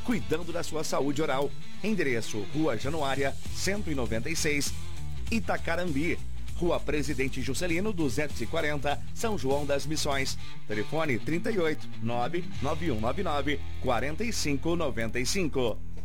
cuidando da sua saúde oral. Endereço: Rua Januária, 196, Itacarambi. Rua Presidente Juscelino, 240, São João das Missões. Telefone 38 99199 4595.